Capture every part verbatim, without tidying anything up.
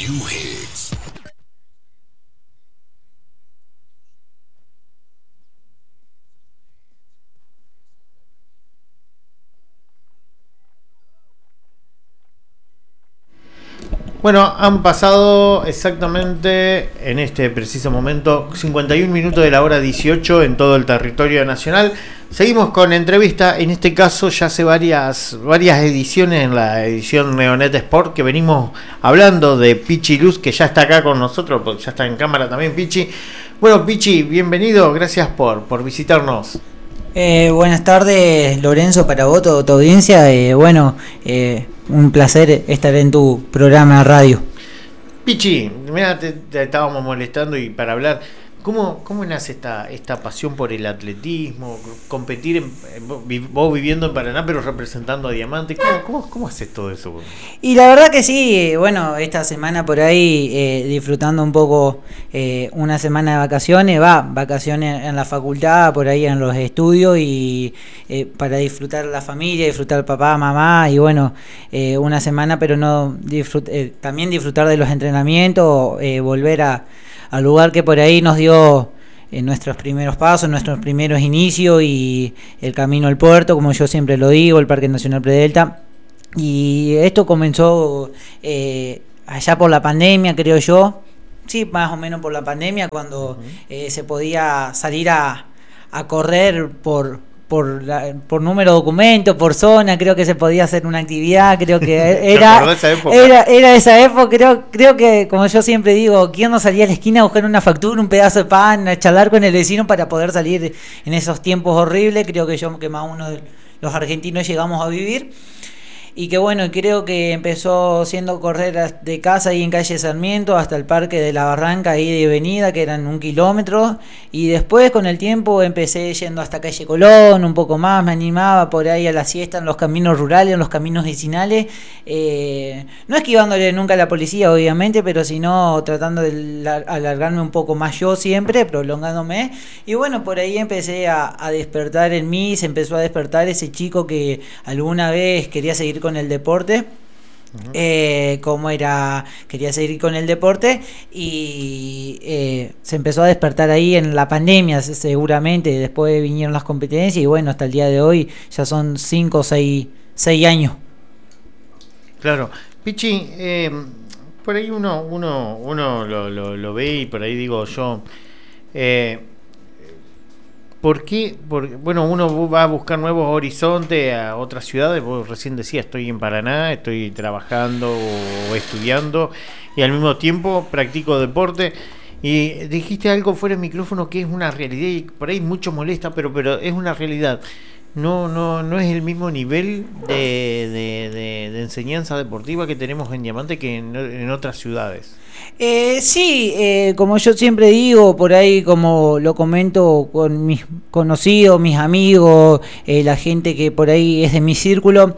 Q-Hits. Bueno, han pasado exactamente en este preciso momento cincuenta y un minutos de la hora dieciocho en todo el territorio nacional. Seguimos con entrevista, en este caso ya hace varias, varias ediciones en la edición Neonet Sport que venimos hablando de Pichi Luz, que ya está acá con nosotros, porque ya está en cámara también Pichi. Bueno, Pichi, bienvenido, gracias por, por visitarnos. Eh, buenas tardes, Lorenzo, para vos, toda tu audiencia. Eh, bueno, eh, un placer estar en tu programa de radio. Pichi, mira, te, te estábamos molestando y para hablar, ¿cómo, cómo nace esta, esta pasión por el atletismo? Competir, en, vos viviendo en Paraná, pero representando a Diamante, ¿cómo, cómo, cómo haces todo eso? Y la verdad que sí, bueno, esta semana por ahí eh, disfrutando un poco eh, una semana de vacaciones, va, vacaciones en la facultad, por ahí en los estudios y eh, para disfrutar la familia, disfrutar papá, mamá y bueno, eh, una semana, pero no disfrut eh, también disfrutar de los entrenamientos, eh, volver a, al lugar que por ahí nos dio en nuestros primeros pasos, nuestros primeros inicios y el camino al puerto, como yo siempre lo digo, el Parque Nacional Predelta. Y esto comenzó eh, allá por la pandemia, creo yo, sí, más o menos por la pandemia, cuando eh, se podía salir a, a correr por por la, por número de documento, por zona, creo que se podía hacer una actividad, creo que era esa época? era era esa época, creo creo que como yo siempre digo, ¿quién no salía a la esquina a buscar una factura, un pedazo de pan, a charlar con el vecino para poder salir en esos tiempos horribles? Creo que yo que más uno de los argentinos llegamos a vivir. Y que bueno, creo que empezó siendo correr de casa ahí en calle Sarmiento hasta el Parque de la Barranca ahí de Avenida, que eran un kilómetro, y después con el tiempo empecé yendo hasta calle Colón, un poco más, me animaba por ahí a la siesta en los caminos rurales, en los caminos vecinales, eh, no esquivándole nunca a la policía obviamente, pero sino tratando de alargarme un poco más yo siempre, prolongándome, y bueno, por ahí empecé a, a despertar en mí, se empezó a despertar ese chico que alguna vez quería seguir con el deporte, uh-huh. eh, como era, quería seguir con el deporte y eh, se empezó a despertar ahí en la pandemia seguramente, después vinieron las competencias y bueno, hasta el día de hoy ya son cinco o seis años. Claro, Pichi, eh, por ahí uno, uno, uno lo, lo, lo ve y por ahí digo yo, eh, ¿por qué? Porque, bueno, uno va a buscar nuevos horizontes a otras ciudades. Vos recién decías, estoy en Paraná, estoy trabajando o estudiando y al mismo tiempo practico deporte. Y dijiste algo fuera del micrófono que es una realidad y por ahí mucho molesta, pero, pero es una realidad. No, no, no es el mismo nivel de, de, de, de enseñanza deportiva que tenemos en Diamante que en, en otras ciudades. Eh, sí, eh, como yo siempre digo, por ahí como lo comento con mis conocidos, mis amigos, eh, la gente que por ahí es de mi círculo,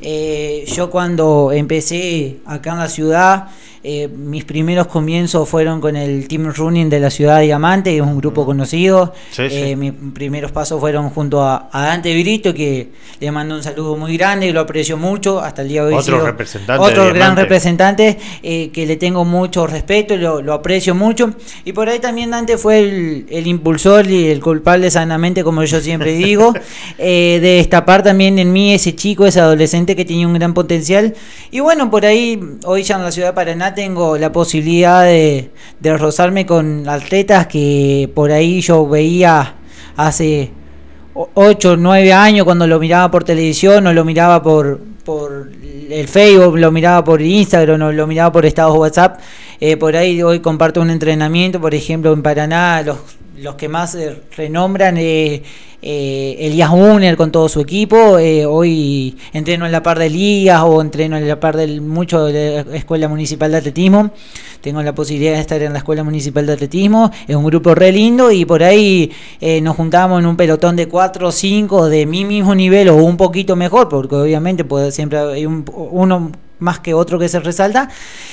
eh, yo cuando empecé acá en la ciudad, eh, mis primeros comienzos fueron con el Team Running de la ciudad de Diamante, que es un grupo conocido. Sí, sí. Eh, mis primeros pasos fueron junto a, a Dante Brito, que le mando un saludo muy grande y lo aprecio mucho, hasta el día de hoy. Otro sigo, representante. Otro gran representante eh, que le tengo mucho respeto, lo, lo aprecio mucho. Y por ahí también Dante fue el, el impulsor y el culpable sanamente, como yo siempre digo, eh, de destapar también en mí ese chico, ese adolescente que tenía un gran potencial. Y bueno, por ahí, hoy ya en la ciudad de Paraná tengo la posibilidad de, de rozarme con atletas que por ahí yo veía hace ocho o nueve años cuando lo miraba por televisión o lo miraba por, por el Facebook, lo miraba por Instagram o lo miraba por estados WhatsApp. Eh, por ahí hoy comparto un entrenamiento, por ejemplo en Paraná, los, los que más eh, renombran eh, eh, Elías Uner con todo su equipo. Eh, hoy entreno en la par de Elías o entreno en la par del mucho de la Escuela Municipal de Atletismo. Tengo la posibilidad de estar en la Escuela Municipal de Atletismo. Es un grupo re lindo y por ahí eh, nos juntamos en un pelotón de cuatro o cinco de mi mismo nivel o un poquito mejor, porque obviamente puede, siempre hay un, uno más que otro que se resalta,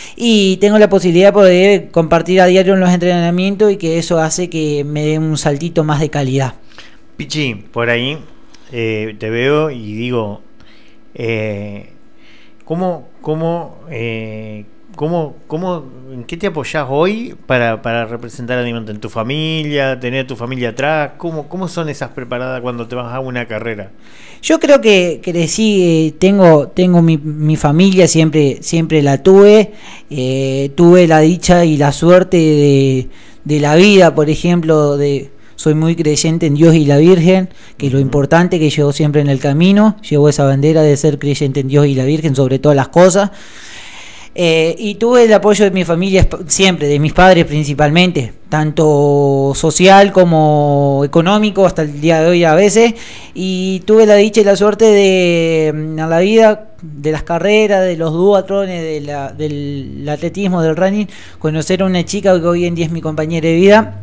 y tengo la posibilidad de poder compartir a diario en los entrenamientos y que eso hace que me dé un saltito más de calidad. Pichi, por ahí eh, te veo y digo, eh, ¿cómo, cómo, eh, ¿cómo, cómo, ¿en qué te apoyás hoy para, para representar a Diamante? ¿En tu familia? ¿Tener a tu familia atrás? ¿Cómo, cómo son esas preparadas cuando te vas a una carrera? Yo creo que crecí, eh, tengo, tengo mi, mi familia, siempre, siempre la tuve, eh, tuve la dicha y la suerte de, de la vida, por ejemplo, de soy muy creyente en Dios y la Virgen, que es lo importante que llevo siempre en el camino, llevo esa bandera de ser creyente en Dios y la Virgen sobre todas las cosas. Eh, y tuve el apoyo de mi familia siempre, de mis padres principalmente, tanto social como económico hasta el día de hoy a veces, y tuve la dicha y la suerte de, en la vida, de las carreras, de los duatrones, de la, del atletismo, del running, conocer a una chica que hoy en día es mi compañera de vida.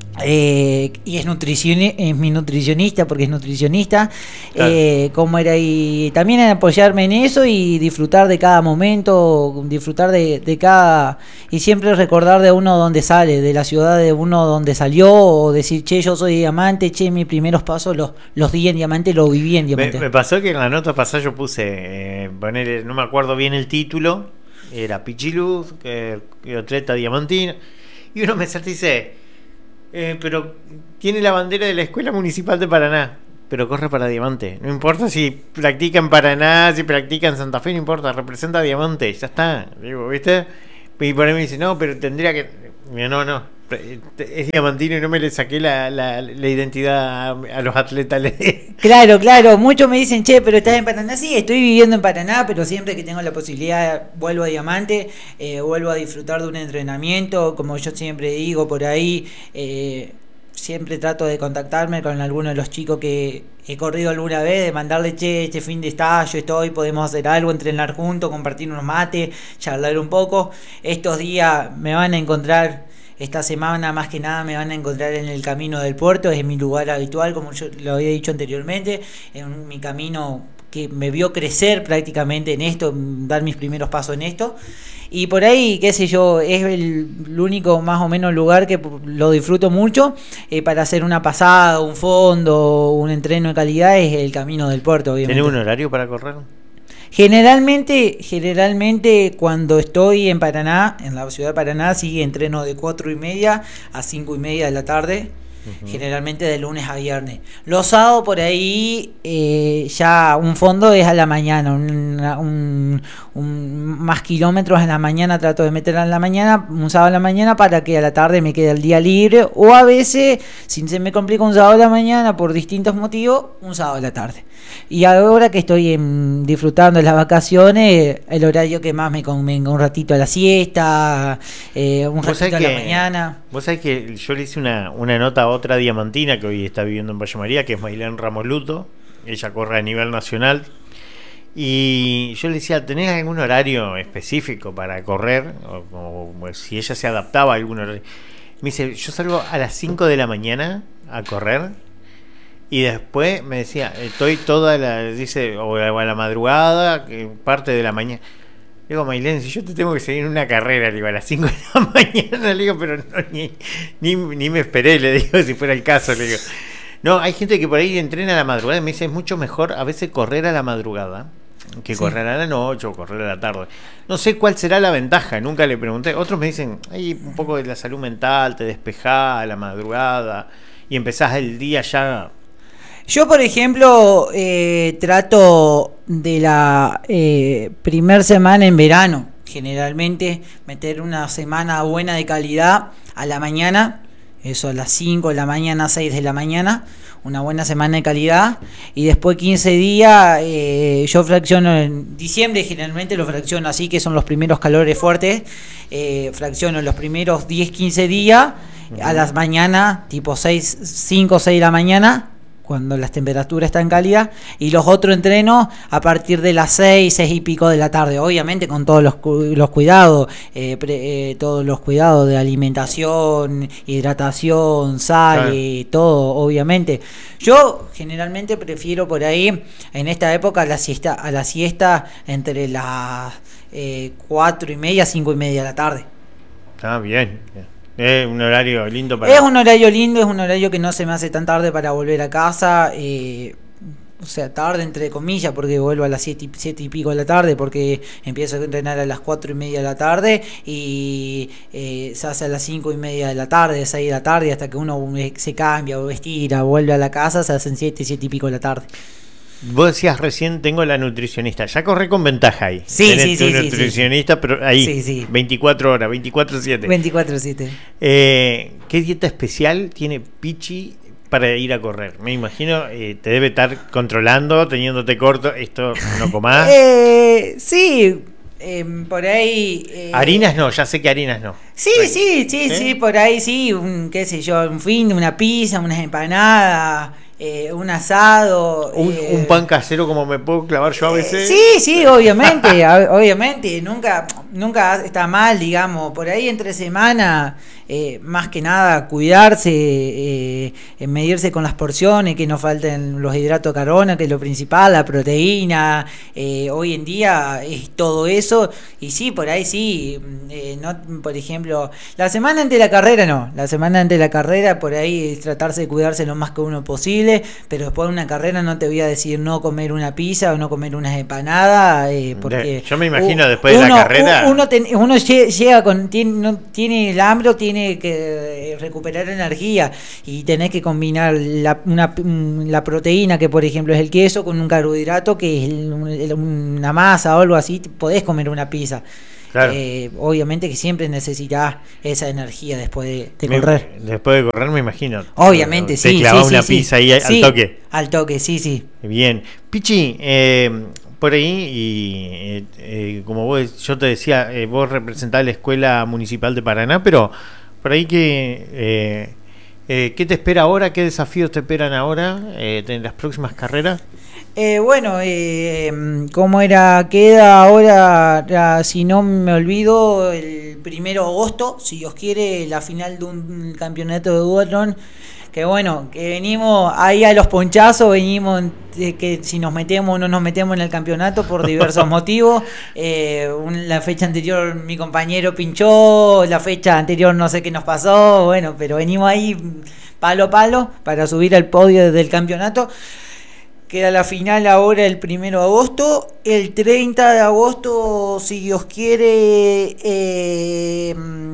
Eh, y es, nutricioni- es mi nutricionista porque es nutricionista, claro. eh, como era, y también apoyarme en eso y disfrutar de cada momento, disfrutar de, de cada, y siempre recordar de uno donde sale, de la ciudad de uno donde salió, o decir, che, yo soy Diamante, che, mis primeros pasos los, los di en Diamante, lo viví en Diamante. Me, me pasó que en la nota pasada yo puse, eh, poner, no me acuerdo bien el título, era Pichiluz, que, que atleta diamantina, y uno me salta y dice, Eh, pero tiene la bandera de la Escuela Municipal de Paraná, pero corre para Diamante. No importa si practica en Paraná, si practica en Santa Fe, no importa, representa a Diamante, ya está. Digo, ¿viste? Y por ahí me dice, no, pero tendría que. No, no, es diamantino y no me le saqué la, la, la identidad a, a los atletas. Claro, claro, muchos me dicen, che, pero estás en Paraná. Sí, estoy viviendo en Paraná, pero siempre que tengo la posibilidad vuelvo a Diamante, eh, vuelvo a disfrutar de un entrenamiento, como yo siempre digo por ahí, eh, siempre trato de contactarme con alguno de los chicos que he corrido alguna vez, de mandarle, che, este fin de estallo estoy, podemos hacer algo, entrenar juntos, compartir unos mates, charlar un poco. Estos días me van a encontrar, esta semana más que nada me van a encontrar en el Camino del Puerto, es mi lugar habitual, como yo lo había dicho anteriormente, en mi camino que me vio crecer prácticamente en esto, dar mis primeros pasos en esto. Y por ahí, qué sé yo, es el, el único más o menos lugar que lo disfruto mucho, eh, para hacer una pasada, un fondo, un entreno de calidad, es el Camino del Puerto, obviamente. ¿Tiene un horario para correr? Generalmente, generalmente cuando estoy en Paraná, en la ciudad de Paraná, sí entreno de cuatro y media a cinco y media de la tarde. Uh-huh. Generalmente de lunes a viernes. Los sábados por ahí, eh, ya un fondo es a la mañana, un, un, un más kilómetros en la mañana, trato de meterla en la mañana, un sábado a la mañana para que a la tarde me quede el día libre, o a veces, si se me complica un sábado a la mañana por distintos motivos, un sábado a la tarde. Y ahora que estoy en, disfrutando de las vacaciones, el horario que más me convenga, un ratito a la siesta, eh, un ratito a la mañana. Vos sabés que yo le hice una, una nota a otra diamantina que hoy está viviendo en Valle María, que es Mailén Ramos Luto. Ella corre a nivel nacional. Y yo le decía, ¿tenés algún horario específico para correr? O, o, o si ella se adaptaba a algún horario. Me dice, yo salgo a las cinco de la mañana a correr. Y después me decía, estoy toda la, dice, o a la madrugada, parte de la mañana. Le digo, Mailén, si yo te tengo que seguir en una carrera, le digo, a las cinco de la mañana, le digo, pero no, ni, ni, ni me esperé, le digo, si fuera el caso, le digo. No, hay gente que por ahí entrena a la madrugada y me dice, es mucho mejor a veces correr a la madrugada que sí. correr a la noche o correr a la tarde. No sé cuál será la ventaja, nunca le pregunté. Otros me dicen, hay un poco de la salud mental, te despejás a la madrugada y empezás el día ya. Yo, por ejemplo, eh, trato de la eh, primer semana en verano, generalmente meter una semana buena de calidad a la mañana, eso a las cinco de la mañana, seis de la mañana, una buena semana de calidad, y después quince días, eh, yo fracciono en diciembre, generalmente lo fracciono así, que son los primeros calores fuertes, eh, fracciono los primeros diez, quince días, uh-huh. a las mañanas, tipo seis, cinco, seis de la mañana, cuando las temperaturas están cálidas, y los otros entrenos a partir de las seis, seis y pico de la tarde, obviamente con todos los, los cuidados, eh, pre, eh, todos los cuidados de alimentación, hidratación, sal, claro. y todo, obviamente. Yo generalmente prefiero por ahí, en esta época, a la siesta, a la siesta entre las eh, cuatro y media, cinco y media de la tarde. Está bien, bien. Es un horario lindo para... Es un horario lindo, es un horario que no se me hace tan tarde para volver a casa. Eh, o sea, tarde entre comillas, porque vuelvo a las siete, siete y pico de la tarde, porque empiezo a entrenar a las cuatro y media de la tarde y eh, se hace a las cinco y media de la tarde, seis de la tarde, hasta que uno se cambia o estira, vuelve a la casa, se hacen siete, siete y pico de la tarde. Vos decías recién, tengo la nutricionista. Ya corré con ventaja ahí. Sí, Tenés sí, tu sí. nutricionista, sí, sí. pero ahí, sí, sí. veinticuatro horas, veinticuatro siete. veinticuatro siete. Eh, ¿Qué dieta especial tiene Pichi para ir a correr? Me imagino, eh, te debe estar controlando, teniéndote corto, esto no comás. eh, sí, eh, por ahí... Eh, harinas no, ya sé que harinas no. Sí, sí, sí, sí, sí, por ahí sí, un, qué sé yo, un fin, una pizza, unas empanadas... Eh, un asado, un, eh, un pan casero como me puedo clavar yo a veces. Eh, sí, sí, obviamente, obviamente, nunca, nunca está mal, digamos, por ahí entre semana, eh, más que nada cuidarse, eh, medirse con las porciones, que no falten los hidratos de carbono, que es lo principal, la proteína, eh, hoy en día es todo eso, y sí, por ahí sí, eh, no, por ejemplo, la semana antes de la carrera no, la semana antes de la carrera por ahí es tratarse de cuidarse lo más que uno posible, pero después de una carrera no te voy a decir no comer una pizza o no comer unas empanadas, eh, porque yo me imagino uh, después de uno, la carrera uno, ten, uno llega con tiene, no, tiene el hambre, tiene que recuperar energía y tenés que combinar la, una, la proteína, que por ejemplo es el queso, con un carbohidrato que es el, una masa o algo así, podés comer una pizza. Claro. Eh, obviamente que siempre necesitas esa energía después de, de me, correr. Después de correr me imagino. Obviamente, te sí. Te clavas sí, una sí, pizza sí. ahí sí, al toque. Al toque, sí, sí. Bien. Pichi, eh, por ahí, y eh, eh, como vos, yo te decía, eh, vos representás la Escuela Municipal de Paraná, pero por ahí que... Eh, eh, ¿qué te espera ahora? ¿Qué desafíos te esperan ahora eh, en las próximas carreras? Eh, bueno, eh, como era, queda ahora, ya, si no me olvido, el primero de agosto, si Dios quiere, la final de un campeonato de duatlón, que bueno, que venimos ahí a los ponchazos, venimos de que si nos metemos o no nos metemos en el campeonato por diversos motivos. Eh, un, la fecha anterior mi compañero pinchó, la fecha anterior no sé qué nos pasó, bueno, pero venimos ahí palo a palo para subir al podio del campeonato. Queda la final ahora el primero de agosto. El treinta de agosto, si Dios quiere, eh,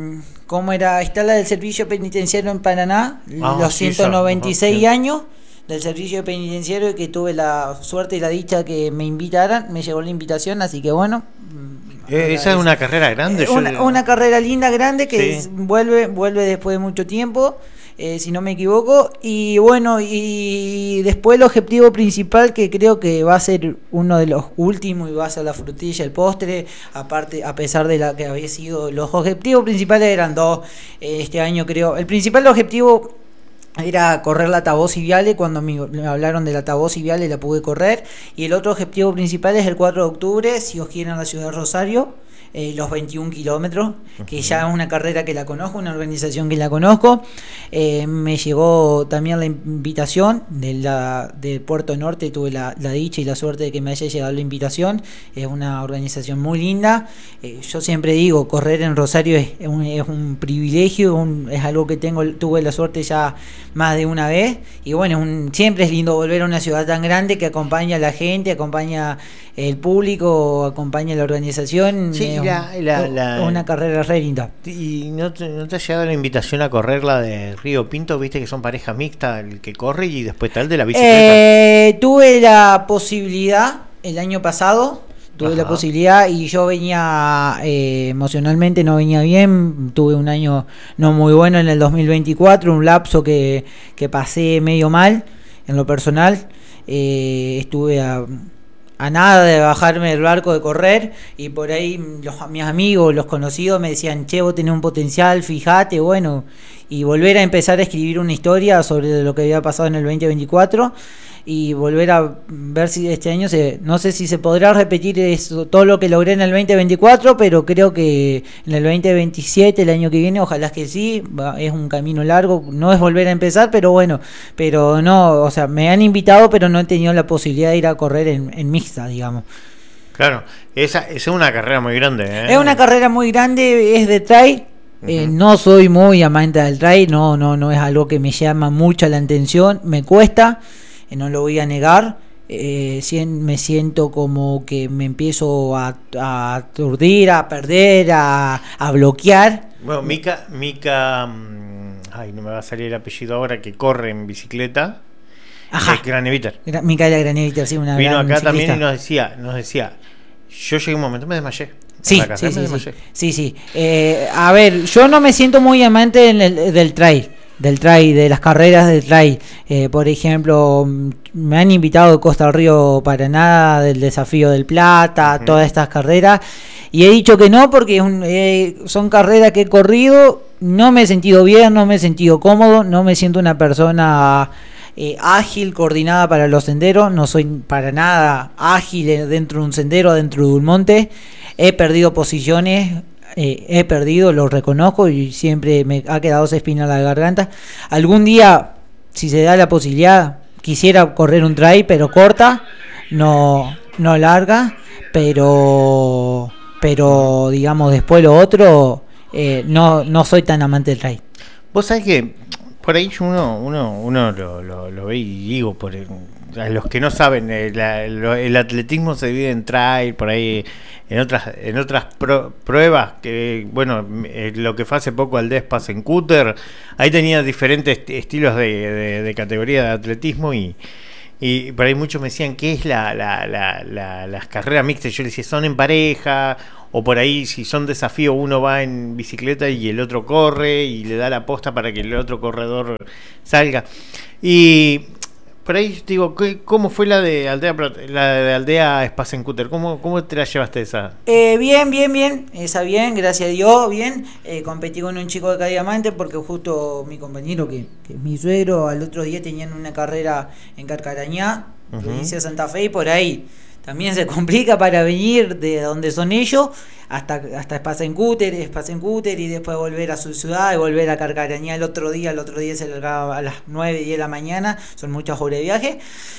¿cómo era? Está la del servicio penitenciario en Paraná, ah, los sí, ciento noventa y seis ajá, años del servicio penitenciario, y que tuve la suerte y la dicha que me invitaran. Me llegó la invitación, así que bueno. Eh, esa es una carrera grande. Una, yo... una carrera linda, grande, que sí. es, vuelve, vuelve después de mucho tiempo. Eh, si no me equivoco, y bueno, y después el objetivo principal, que creo que va a ser uno de los últimos y va a ser la frutilla, el postre, aparte, a pesar de la que había sido, los objetivos principales eran dos, eh, este año creo, el principal objetivo era correr la Tabosi Viale. Cuando me, me hablaron de la Tabosi Viale la pude correr, y el otro objetivo principal es el cuatro de octubre, si os quieren, en la ciudad de Rosario. Eh, los veintiún kilómetros, que uh-huh. ya es una carrera que la conozco, una organización que la conozco. Eh, me llegó también la invitación de la de Puerto Norte, tuve la, la dicha y la suerte de que me haya llegado la invitación. Es una organización muy linda. Eh, yo siempre digo, correr en Rosario es, es, un, es un privilegio, un, es algo que tengo tuve la suerte ya más de una vez, y bueno, un, siempre es lindo volver a una ciudad tan grande que acompaña a la gente, acompaña el público, acompaña la organización. Sí, es la, la, la, una carrera re linda. ¿Y no te, no te ha llegado la invitación a correr la de Río Pinto? Viste que son pareja mixta, el que corre y después está el de la bicicleta. Eh, tuve la posibilidad el año pasado, tuve Ajá. la posibilidad, y yo venía eh, emocionalmente, no venía bien, tuve un año no muy bueno en el dos mil veinticuatro, un lapso que, que pasé medio mal en lo personal. Eh, estuve a... a nada de bajarme del barco de correr, y por ahí los, mis amigos, los conocidos me decían, che, vos tenés un potencial, fíjate, bueno, y volver a empezar a escribir una historia sobre lo que había pasado en el veinte veinticuatro, y volver a ver si este año se, no sé si se podrá repetir eso, todo lo que logré en el veinte veinticuatro, pero creo que en el veinte veintisiete, el año que viene, ojalá que sí. Va, es un camino largo, no es volver a empezar, pero bueno, pero no, o sea, me han invitado, pero no he tenido la posibilidad de ir a correr en, en mixta, digamos. Claro, esa, esa es una carrera muy grande, ¿eh? Es una carrera muy grande, es de trail. Eh, uh-huh. No soy muy amante del trail, no, no, no es algo que me llama mucho la atención, me cuesta, no lo voy a negar, eh, me siento como que me empiezo a, a aturdir, a perder, a, a bloquear. Bueno, Mica, Mica, ay, no me va a salir el apellido ahora, que corre en bicicleta. Ajá. Graneviter. Micaela Graneviter, sí, una Vino gran acá ciclista. También y nos decía, nos decía, yo llegué un momento, me desmayé. Sí, casa, sí, me sí, desmayé. sí, sí, sí. Eh, a ver, yo no me siento muy amante en el, del trail, del trail, de las carreras del trail. Eh, por ejemplo, me han invitado de Costa del Río Paraná, del Desafío del Plata, uh-huh. todas estas carreras, y he dicho que no porque es un, eh, son carreras que he corrido, no me he sentido bien, no me he sentido cómodo, no me siento una persona... Eh, ágil, coordinada para los senderos. No soy para nada ágil dentro de un sendero, dentro de un monte. He perdido posiciones, eh, he perdido, lo reconozco, y siempre me ha quedado esa espina en la garganta. Algún día, si se da la posibilidad, quisiera correr un trail, pero corta, no, no larga, pero pero digamos después lo otro, eh, no, no soy tan amante del trail. Vos sabés que por ahí uno uno uno lo, lo, lo ve y digo, por el, a los que no saben, el, el, el atletismo se divide en trail, por ahí en otras en otras pro, pruebas, que bueno, lo que fue hace poco al Despas en Cúter, ahí tenía diferentes estilos de, de, de categoría de atletismo, y y por ahí muchos me decían, ¿qué es la, la, la, la las carreras mixtas? Yo les decía, son en pareja, o por ahí si son desafíos, uno va en bicicleta y el otro corre y le da la posta para que el otro corredor salga. Y por ahí digo, ¿cómo fue la de Aldea la de Aldea Spasencúter? ¿Cómo, ¿Cómo te la llevaste esa? Eh, bien, bien, bien, esa bien, gracias a Dios, bien. Eh, competí con un chico de acá Diamante porque justo mi compañero, que, que es mi suegro, al otro día tenían una carrera en Carcarañá, uh-huh. provincia de Santa Fe, y por ahí también se complica para venir de donde son ellos hasta hasta Spasencúter, Spasencúter y después volver a su ciudad y volver a Carcarañá el otro día. El otro día se largaba a las nueve, diez de la mañana, son muchas horas de viaje.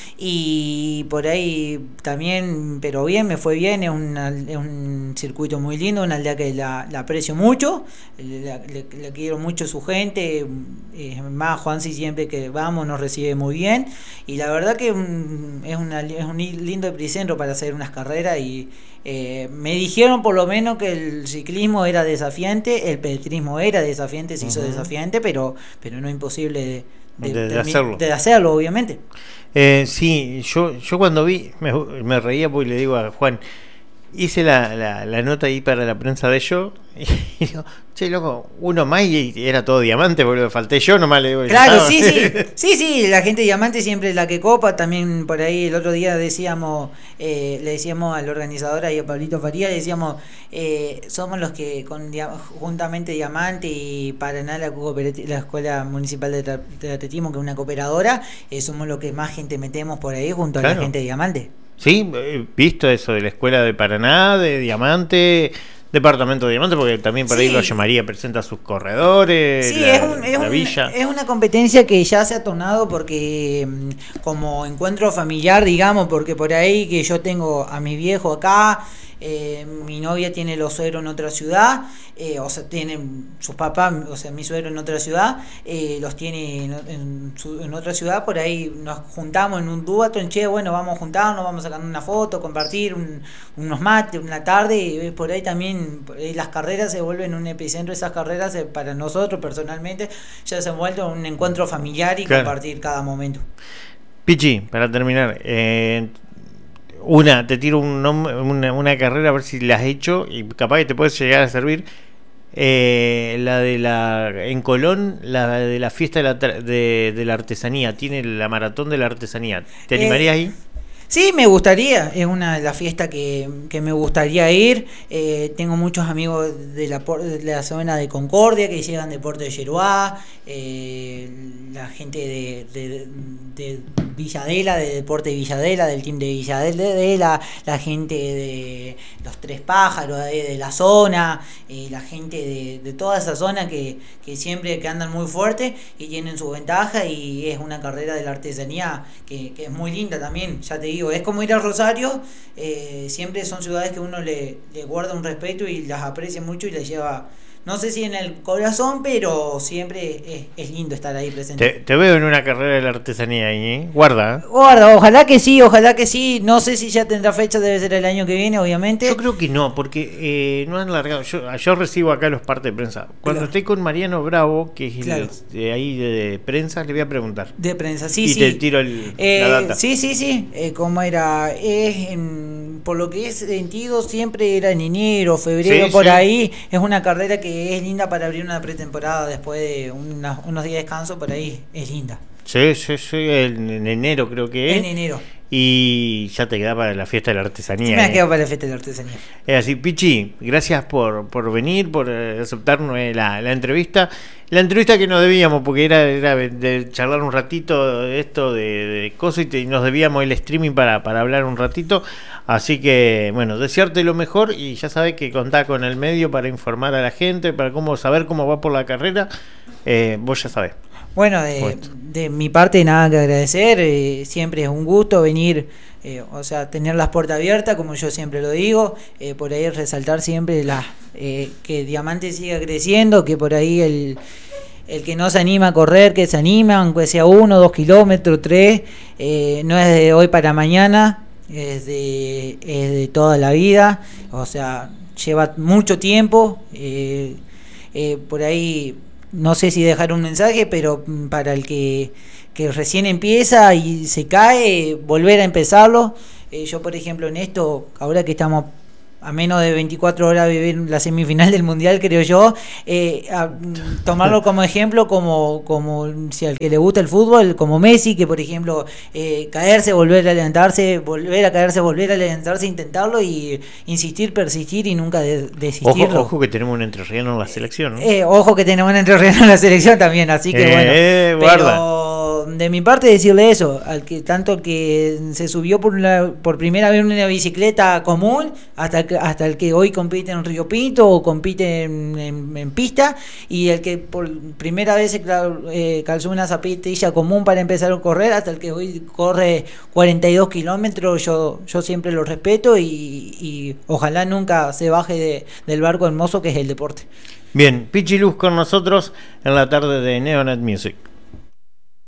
Y por ahí también, pero bien, me fue bien, es, una, es un circuito muy lindo, una aldea que la, la aprecio mucho, le, le, le quiero mucho su gente, es más, Juansi siempre que vamos nos recibe muy bien, y la verdad que un, es, una, es un lindo epicentro para hacer unas carreras, y eh, me dijeron por lo menos que el ciclismo era desafiante, el pedestrismo era desafiante, se uh-huh. hizo desafiante, pero, pero no imposible de, de, de, de, de hacerlo. de hacerlo, obviamente. Eh, sí, yo yo cuando vi me, me reía porque le digo a Juan, hice la, la, la nota ahí para la prensa de ello, y digo, che, loco, uno más y era todo Diamante, boludo, falté yo nomás, le digo. Claro, sí, sí, sí, sí, la gente Diamante siempre es la que copa. También por ahí el otro día decíamos, eh, le decíamos al organizador ahí, a Pablito Faría, le decíamos, eh, somos los que con juntamente Diamante y Paraná, la, la Escuela Municipal de, de Atletismo, que es una cooperadora, eh, somos los que más gente metemos por ahí junto a claro. la gente de Diamante. Sí, he visto eso de la Escuela de Paraná, de Diamante, Departamento de Diamante, porque también por ahí sí. lo llamaría, presenta a sus corredores, sí, la, es, un, es la un, villa. Es una competencia que ya se ha tornado porque como encuentro familiar, digamos, porque por ahí que yo tengo a mi viejo acá, eh, mi novia tiene los suegros en otra ciudad, eh, o sea, tienen sus papás, o sea, mi suegro en otra ciudad, eh, los tiene en, en, su, en otra ciudad, por ahí nos juntamos en un duatlón, che, bueno, vamos a juntarnos, vamos sacando una foto, compartir un, unos mates, una tarde, y por ahí también por ahí las carreras se vuelven un epicentro, esas carreras eh, para nosotros personalmente ya se han vuelto un encuentro familiar y claro. compartir cada momento. Pichi, para terminar, eh, una, te tiro un nombre, una, una carrera a ver si la has hecho y capaz que te puedes llegar a servir. Eh, la de la en Colón, la de la fiesta de la, de, de la artesanía, tiene la maratón de la artesanía. ¿Te animarías eh, ahí? Sí, me gustaría, es una de las fiestas que, que me gustaría ir. Eh, tengo muchos amigos de la, de la zona de Concordia que llegan de Puerto de Yeruá, eh, la gente de, de, de Villadela, de Deporte de Villadela, del team de Villadela, la gente de Los Tres Pájaros, de, de la zona, eh, la gente de, de toda esa zona que, que siempre que andan muy fuerte y tienen su ventaja, y es una carrera de la artesanía que, que es muy linda también, ya te digo. Es como ir a Rosario, eh, siempre son ciudades que uno le, le guarda un respeto y las aprecia mucho y les lleva no sé si en el corazón, pero siempre es, es lindo estar ahí presente. Te, te veo en una carrera de la artesanía ahí, ¿eh? Guarda. ¿eh? Guarda, ojalá que sí, ojalá que sí. No sé si ya tendrá fecha, debe ser el año que viene, obviamente. Yo creo que no, porque eh, no han largado. Yo, yo recibo acá los partes de prensa. Cuando Claro. estoy con Mariano Bravo, que es Claro. el de ahí de, de prensa, le voy a preguntar. De prensa, sí, y sí. te tiro el, Eh, la data. Sí, sí, sí. Eh, ¿Cómo era? Es en- por lo que es sentido, siempre era en enero, febrero, Sí, por sí. ahí. Es una carrera que es linda para abrir una pretemporada después de una- unos días de descanso, por ahí es linda. Sí, sí, sí, en, en enero creo que es. En enero. Y ya te queda para la fiesta de la artesanía. Sí, me ha ¿eh? quedado para la fiesta de la artesanía. Es así, Pichi, gracias por, por venir, por eh, aceptarnos eh, la, la entrevista. La entrevista que nos debíamos, porque era, era de charlar un ratito de esto, de, de cosas, y, te- y nos debíamos el streaming para, para hablar un ratito. Así que, bueno, desearte lo mejor y ya sabes que contá con el medio para informar a la gente, para cómo saber cómo va por la carrera. Eh, vos ya sabés. Bueno, de, Puesto. de mi parte nada que agradecer, eh, siempre es un gusto venir, eh, o sea, tener las puertas abiertas, como yo siempre lo digo, eh, por ahí resaltar siempre la, eh, que Diamante siga creciendo, que por ahí el, el que no se anima a correr, que se anima, aunque sea uno, dos kilómetros, tres, eh, no es de hoy para mañana, es de, es de toda la vida, o sea, lleva mucho tiempo, eh, eh, por ahí... No sé si dejar un mensaje, pero para el que, que recién empieza y se cae, volver a empezarlo. Eh, yo, por ejemplo, en esto, ahora que estamos a menos de veinticuatro horas de vivir la semifinal del Mundial, creo yo, eh, a, tomarlo como ejemplo, como, como si al que le gusta el fútbol, como Messi, que por ejemplo, eh, caerse, volver a levantarse, volver a caerse, volver a levantarse, intentarlo y insistir, persistir y nunca de, desistirlo. Ojo, ojo que tenemos un entrerriano en la selección, ¿no? Eh, ojo que tenemos un entrerriano en la selección también, así que Eh, bueno. eh, guarda. Pero de mi parte decirle eso, al que tanto que se subió por la, por primera vez en una bicicleta común, hasta que, hasta el que hoy compite en Río Pinto o compite en, en, en pista, y el que por primera vez se cla- eh, calzó una zapatilla común para empezar a correr, hasta el que hoy corre cuarenta y dos kilómetros, yo, yo siempre lo respeto y, y ojalá nunca se baje de, del barco hermoso que es el deporte. Bien, Pichi Luz con nosotros en la tarde de Neonet Music.